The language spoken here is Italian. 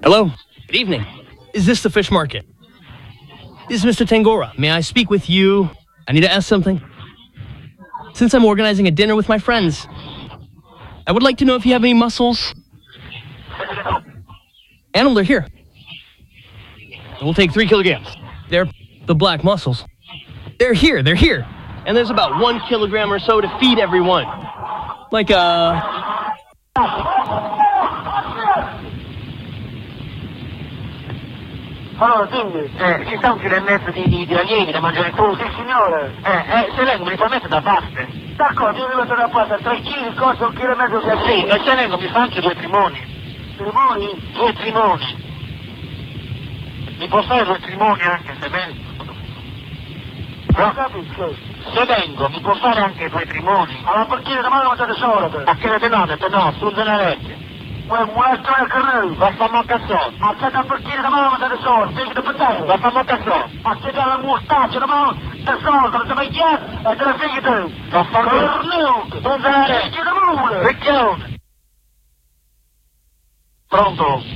Hello? Good evening. Is this the fish market? This is Mr. Tangora. May I speak with you? I need to ask something. Since I'm organizing a dinner with my friends, I would like to know if you have any mussels. Animal, they're here. We'll take 3 kilograms. They're the black mussels. They're here. And there's about 1 kilogram or so to feed everyone. Like Allora, quindi, ci sta un chilo e mezzo di allievi da mangiare tu? Sì, signore. Se lei non mi fa mettere da parte. D'accordo, io mi metto da parte, 3 kg costa 1 chilo e mezzo di allievi. Sì, e se lei non mi fa anche 2 trimoni. Trimoni? 2 trimoni. Mi può fare 2 trimoni anche se vengo? Non capisco. Se vengo, mi può fare anche 2 trimoni? Allora, perché domani non mangiate solo? A che avete no, su della legge. Un altro al carrello. Va a fare un cazzone. Ma c'è da partire da mano da solo, devi da patare. Va a fare un cazzone. Ma c'è da la mustaccia da mano da solo, da la maglietta e da la figlia tu. Va a fare un carrello. Non da la legge da mule. Pronto?